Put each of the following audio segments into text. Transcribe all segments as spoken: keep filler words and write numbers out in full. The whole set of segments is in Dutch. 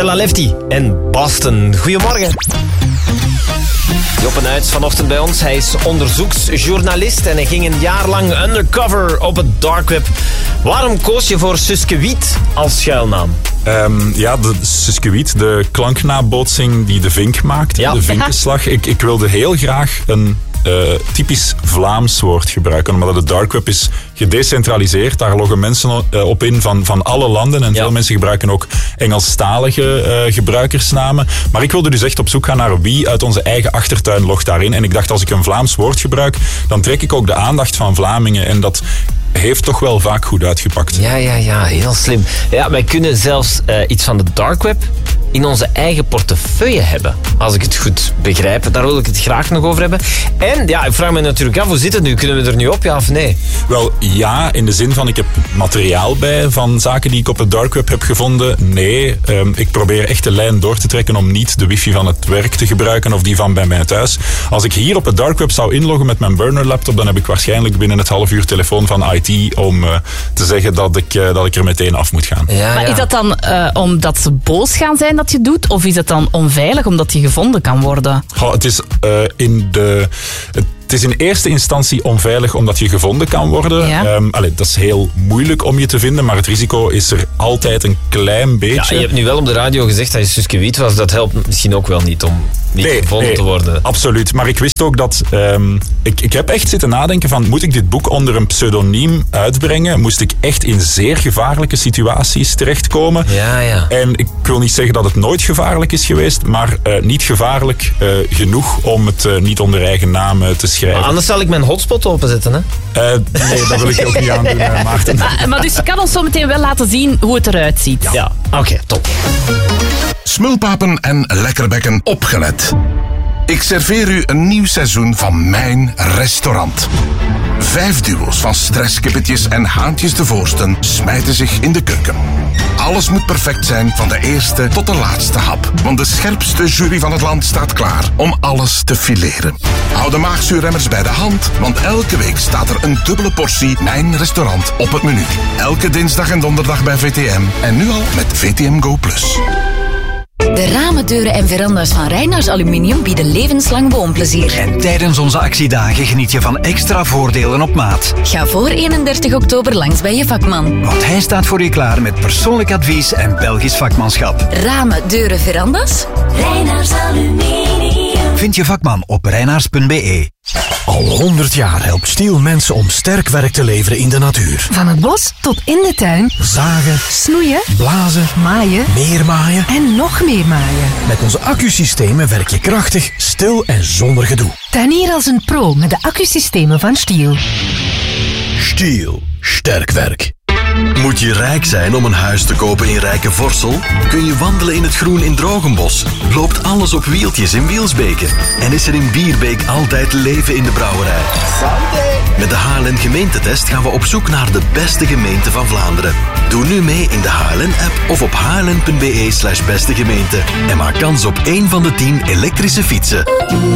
Marcella Lefty en Boston. Goedemorgen. Joppe Nuits vanochtend bij ons. Hij is onderzoeksjournalist en hij ging een jaar lang undercover op het dark web. Waarom koos je voor Suske Wiet als schuilnaam? Um, ja, de Suske Wiet, de klanknabootsing die de vink maakt, ja. de vinkenslag. Ik, ik wilde heel graag een uh, typisch Vlaams woord gebruiken, omdat het dark web is gedecentraliseerd. Daar loggen mensen uh, op in van, van alle landen en ja. veel mensen gebruiken ook Engelstalige uh, gebruikersnamen. Maar ik wilde dus echt op zoek gaan naar wie uit onze eigen achtertuin logt daarin. En ik dacht, als ik een Vlaams woord gebruik, dan trek ik ook de aandacht van Vlamingen en dat heeft toch wel vaak goed uitgepakt. Ja, ja, ja, heel slim. Ja, wij kunnen zelfs uh, iets van de dark web in onze eigen portefeuille hebben. Als ik het goed begrijp. Daar wil ik het graag nog over hebben. En ja, ik vraag me natuurlijk af, hoe zit het nu? Kunnen we er nu op, ja of nee? Wel, ja, in de zin van ik heb materiaal bij van zaken die ik op het dark web heb gevonden. Nee, um, ik probeer echt de lijn door te trekken om niet de wifi van het werk te gebruiken of die van bij mij thuis. Als ik hier op het dark web zou inloggen met mijn burner laptop, dan heb ik waarschijnlijk binnen het half uur telefoon van I T om uh, te zeggen dat ik, uh, dat ik er meteen af moet gaan. Ja, ja. Maar is dat dan uh, omdat ze boos gaan zijn dat je doet? Of is het dan onveilig omdat je gevonden kan worden? Goh, het is uh, in de... Het Het is in eerste instantie onveilig omdat je gevonden kan worden. Ja. Um, allee, dat is heel moeilijk om je te vinden, maar het risico is er altijd een klein beetje. Ja, je hebt nu wel op de radio gezegd dat je Suske Wiet was. Dat helpt misschien ook wel niet om niet nee, gevonden nee, te worden. Absoluut, maar ik wist ook dat... Um, ik, ik heb echt zitten nadenken van, moet ik dit boek onder een pseudoniem uitbrengen? Moest ik echt in zeer gevaarlijke situaties terechtkomen? Ja, ja. En ik wil niet zeggen dat het nooit gevaarlijk is geweest, maar uh, niet gevaarlijk uh, genoeg om het uh, niet onder eigen naam uh, te schrijven. Maar anders zal ik mijn hotspot openzetten, hè? Uh, nee, dat wil ik je ook niet aandoen, uh, Maarten. Maar, maar dus je kan ons zo meteen wel laten zien hoe het eruit ziet. Ja, ja. Oké, okay, top. Smulpapen en lekkerbekken, opgelet. Ik serveer u een nieuw seizoen van mijn restaurant. Vijf duo's van stresskippetjes en haantjes de voorsten smijten zich in de keuken. Alles moet perfect zijn van de eerste tot de laatste hap. Want de scherpste jury van het land staat klaar om alles te fileren. Hou de maagzuurremmers bij de hand, want elke week staat er een dubbele portie Mijn Restaurant op het menu. Elke dinsdag en donderdag bij V T M en nu al met V T M Go Plus. De ramen, deuren en veranda's van Reinaars Aluminium bieden levenslang woonplezier. En tijdens onze actiedagen geniet je van extra voordelen op maat. Ga voor eenendertig oktober langs bij je vakman. Want hij staat voor je klaar met persoonlijk advies en Belgisch vakmanschap. Ramen, deuren, veranda's? Reinaars Aluminium. Vind je vakman op reinaars punt b e. Al honderd jaar helpt Stiel mensen om sterk werk te leveren in de natuur. Van het bos tot in de tuin. Zagen, snoeien, blazen, maaien, meermaaien en nog meer maaien. Met onze accusystemen werk je krachtig, stil en zonder gedoe. Tuinier als een pro met de accusystemen van Stiel. Stiel, sterk werk. Moet je rijk zijn om een huis te kopen in Rijke Vorsel? Kun je wandelen in het groen in Drogenbos? Loopt alles op wieltjes in Wielsbeke? En is er in Bierbeek altijd leven in de brouwerij? Met de H L N gemeentetest gaan we op zoek naar de beste gemeente van Vlaanderen. Doe nu mee in de H L N-app of op h l n punt b e slash beste gemeente. En maak kans op één van de tien elektrische fietsen.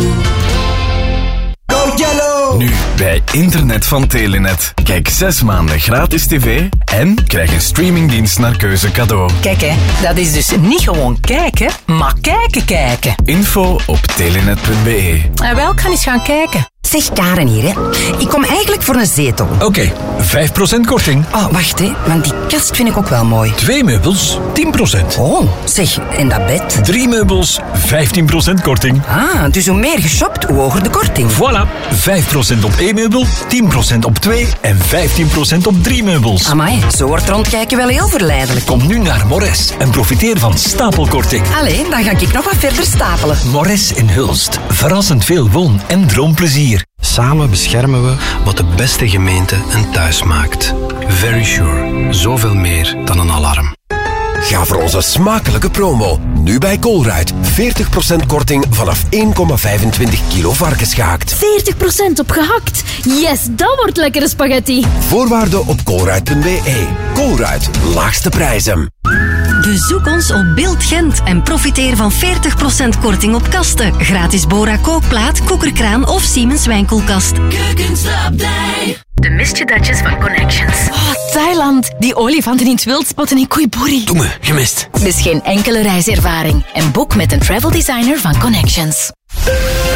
Nu bij Internet van Telenet. Kijk zes maanden gratis tv en krijg een streamingdienst naar keuze cadeau. Kijk hè, dat is dus niet gewoon kijken, maar kijken kijken. Info op telenet punt b e. En wel, ik ga eens gaan kijken. Zeg Karen hier, hè. Ik kom eigenlijk voor een zetel. Oké, okay, vijf procent korting. Oh, wacht hè, want die kast vind ik ook wel mooi. Twee meubels, tien procent. Oh, zeg, en dat bed? Drie meubels, vijftien procent korting. Ah, dus hoe meer geshopt, hoe hoger de korting. Voilà, vijf procent op één meubel, tien procent op twee en vijftien procent op drie meubels. Amai, zo wordt rondkijken wel heel verleidelijk. Kom nu naar Mores en profiteer van stapelkorting. Allee, dan ga ik nog wat verder stapelen. Mores in Hulst. Verrassend veel woon- en droomplezier. Samen beschermen we wat de beste gemeente een thuis maakt. Very Sure. Zoveel meer dan een alarm. Ga voor onze smakelijke promo. Nu bij Colruyt. veertig procent korting vanaf één komma vijfentwintig kilo varkensgehakt. veertig procent op gehakt. Yes, dat wordt lekkere spaghetti. Voorwaarden op colruyt punt b e. Colruyt. Laagste prijzen. Bezoek ons op Beeld Gent en profiteer van veertig procent korting op kasten. Gratis Bora kookplaat, koekerkraan of Siemens wijnkoelkast. Keukenslapdij. De misjedatjes van Connections. Oh, Thailand. Die olifanten in het wild spotten in Koeibori. Doe me, gemist. Mis geen enkele reiservaring en boek met een travel designer van Connections.